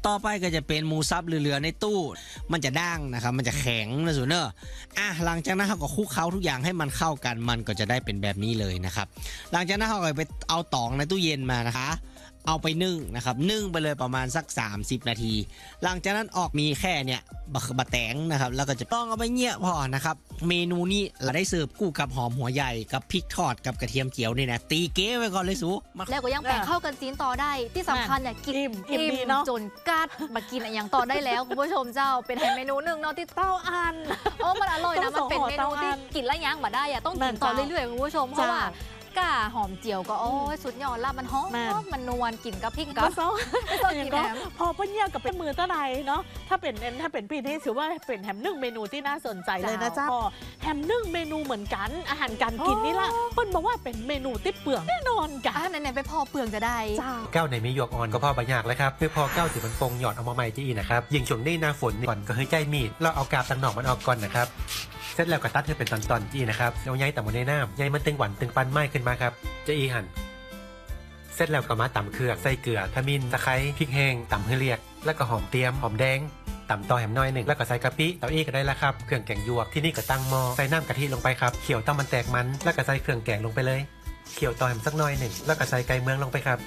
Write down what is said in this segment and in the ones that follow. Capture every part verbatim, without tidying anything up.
ต่อไปก็จะเป็นหมูซับเหลือๆในตู้มันจะด่างนะครับมันจะแข็งนะสุเนอร์อ่ะหลังจากนั้นเราก็คลุกเคล้าทุกอย่างให้มันเข้ากันมันก็จะได้เป็นแบบนี้เลยนะครับหลังจากนั้นเราก็ไปเอาตองในตู้เย็นมานะคะเอาไปนึ่งนะครับนึ่งไปเลยประมาณสักสามสิบนาทีหลังจากนั้นออกมีแค่เนี่ยบะบะแตงนะครับแล้วก็จะต้องเอาไปเงี้ยพอนะครับเมนูนี้เราได้เสิร์ฟคู่กับหอมหัวใหญ่กับพริกทอดกับกระเทียมเจียวนี่นะตีเก๋ไว้ก่อนเลยสูแล้วก็ยังแบ่งเข้ากันจีนต่อได้ที่สำคัญเนี่ยกินอิ่มจนกัดมากินอย่างต่อได้แล้วคุณผู้ชมเจ้าเป็นเมนูหนึ่งเนาะที่เต้าอันโอ้มันอร่อยนะมันเป็นเมนูที่กินแล้วยังมาได้อะต้องกินต่อเรื่อยๆคุณผู้ชมเพราะว่ากาหอมเจียวก็โอ้ยสุดยอดละมันหอมมันนวลกินกับพริกกับไม่ต้องกินแหมพอเปิ้ลเยี่ยกับเป็นมือตะไดเนาะถ้าเป็นถ้าเป็นปีนี้ถือว่าเป็นแฮมนึ่งเมนูที่น่าสนใจเลยนะจ๊ะแฮมนึ่งเมนูเหมือนกันอาหารการกินนี่ละเปิ้ลบอกว่าเป็นเมนูติดเปลือกแน่นอนกันไหนๆไปพอเปลือกจะได้เก้าในมีหยวกอ่อนก็พอใบหยากแล้วครับคือพอเก้าสิมันปงหยอดเอามาใหม่ที่อีนะครับยิงช่วงนี้หน้าฝนก่อนก็ให้ใจมีดเราเอากาบตังหนอกมันออกก่อนนะครับเสร็จแล้วก็ตัดให้เป็นตอนๆจี้นะครับเอาใยต่ำบนในน้ำใยมันตึงหวานตึงปันไม้ขึ้นมาครับจะอีหั่นเสร็จแล้วก็มาตำเครื่องใส่เกลือขมิ้นตะไคร้พริกแห้งตำให้เรียกแล้วก็หอมเตรียมหอมแดงตำต่อแหมน้อยหนึ่งแล้วก็ใส่กะปิเต้าอี้ก็ได้แล้วครับเครื่องแกงหยวกที่นี่ก็ตั้งหม้อใส่น้ำกะทิลงไปครับเคี่ยวต้มมันแตกมันแล้วก็ใส่เครื่องแกงลงไปเลยเคี่ยวต่อแหมสักน้อยหนึ่งแล้วก็ใส่ไก่เมืองลงไปครับ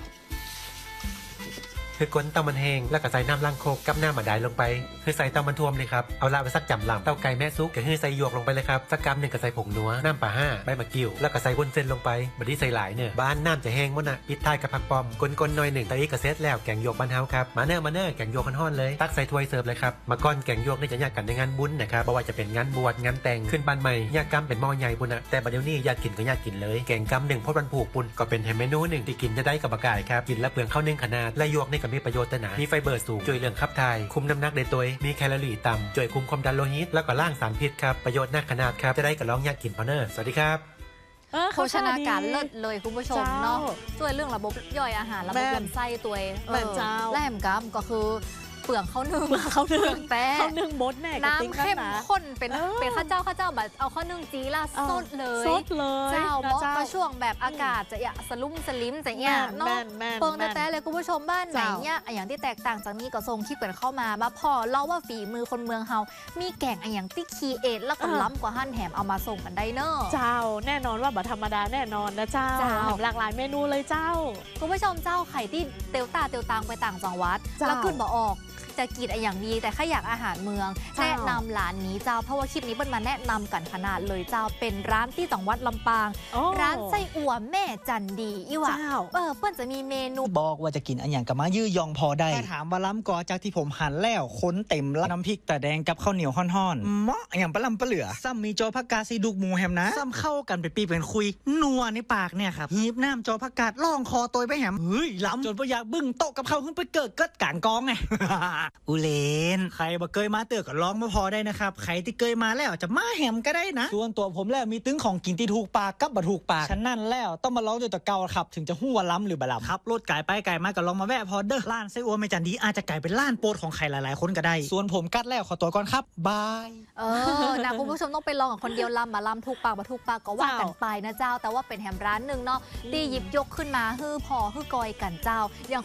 คือก้นเต้ามันแห้งแล้วก็ใส่น้ำล้างโคกกับน้ำมะดายลงไปคือใส่เต้ามันท่วมเลยครับเอาละไปสักจำลำเต้าไก่แม่ซุกก็คือใส่หยวกลงไปเลยครับสักกำหนึ่งก็ใส่ผงนัวน้ำปลาห้าใบมะกรูดแล้วก็ใส่วุ้นเส้นลงไปบัดนี้ใส่หลายเนี่ยบ้านน้ำจะแห้งหมดนะปิดท้ายกับผักปอมก้นๆหน่อยหนึ่งตะอี้ก็เสร็จแล้วแกงหยวกบ้านเฮาครับมาเนอร์มาเนอร์แกงหยวกห่อนๆเลยตักใส่ถ้วยเสิร์ฟเลยครับมาก้อนแกงหยวกนี่จะยากกันในงานบุญนะครับเพราะว่าจะเป็นงานบวชงานแต่งขึ้นบ้านใหม่ยากกำเป็นหม้อใหญ่บุญนะแต่บัดเดี๋ยวนี้อยากกินก็อยากกินเลยแกงกำหนึ่งพดวันผูกปุ่นก็เป็นเมนูหนึ่งที่กินจะได้กับบะไก่ครับกินแล้วเปลืองข้าวนึ่งขนาดและหยวกนี่ก็มีประโยชน์นะมีไฟเบอร์สูงช่วยเรื่องขับถ่ายคุมน้ำหนักได้ตัวมีแคลอรี่ต่ำช่วยคุมความดันโลหิตแล้วก็ล้างสารพิษครับประโยชน์นักขนาดครับจะได้กับลองอยากกินพอเนอร์สวัสดีครับโภชนาการเลิศเลยคุณผู้ชมเนาะช่วยเรื่องระบบย่อยอาหารระบบลำไส้ตัวและแหมกัมก็คือเปลือกเขาหนึ่งเขาหนึ่งแต่เขาหนึ่งมดแน่น้ำเข้มข้นเป็นเป็นข้าวเจ้าข้าวเจ้าแบบเอาข้าวนึ่งจีล่าสดเลยสดเลยเจ้าเพราะก็ช่วงแบบอากาศจะอยสลุ่มสลิมแต่เนี่ยเนาะเปิงแต่เลยคุณผู้ชมบ้านไหนเนี่ยอย่างที่แตกต่างจากนี้ก็ทรงคลิปกันเข้ามามาพอเล่าว่าฝีมือคนเมืองเฮามีแกงอย่างที่คีเอทแล้วก็ล้ำกว่าหั่นแหมเอามาส่งกันได้เนอะเจ้าแน่นอนว่าแบบธรรมดาแน่นอนนะเจ้าหลากหลายเมนูเลยเจ้าคุณผู้ชมเจ้าไข่ที่เตียวตาเตียวตังไปต่างจังหวัดแล้วขึ้นบ่ออกจะกินอย่างดีแต่ถ้าอยากอาหารเมืองแนะนำร้านนี้เจ้าเพราะว่าคลิปนี้เป็นมาแนะนำกันขนาดเลยเจ้าเป็นร้านที่จังหวัดลำปางร้านไส้อั่วแม่จันดีอีวะเออเปิ้ลจะมีเมนูบอกว่าจะกินอันอย่างกับมายื้อยองพอได้ถามว่าล้ำกอจากที่ผมหั่นแล้วค้นเต็มแล้วน้ำพริกแต่แดงกับข้าวเหนียวห่อนๆเหมาะอย่างปลาลำปลาเหลือซ้ำมีจอผักกาดซีดุกหมูแฮมนะซ้ำเข้ากันไปปีเป็นคุยนัวในปากเนี่ยครับหีบน้ำจอผักกาดล่องคอตัวไปแฮมเฮ้ยล้ำจนพอยากบึ้งโต๊ะกับเขาขึ้นไปเกิดเกิดกางกองไงอุเลใครบ่เคยมาเตือก็ร้องมาพอได้นะครับใครที่เคยมาแล้วจะมาแหมก็ได้นะส่วนตัวผมแล้วมีตึ้งของกินที่ถูกปากกับบ่ถูกปากฉะนั้นแล้วต้องมาลองด้วยตัวเก่าครับถึงจะหู้ว่าล้ำหรือบ่ล้ำครับรถไก่ไปไก่มาก็ลองมาแวะพอเด้อร้านไส้อั่วแม่จันดีอาจจะกลายเป็นร้านโปรดของใครหลายๆคนก็ได้ส่วนผมกัดแล้วขอตัวก่อนครับบายเออนะคุณผู้ชมต้องไปลองกับคนเดียวล้ำมาล้ำถูกปากบ่ถูกปากก็ว่ากันไปนะเจ้าแต่ว่าเป็นแฮมร้านหนึ่งเนาะที่หยิบยกขึ้นมาฮื้อพอฮื้อกอยกันเจ้าอย่าง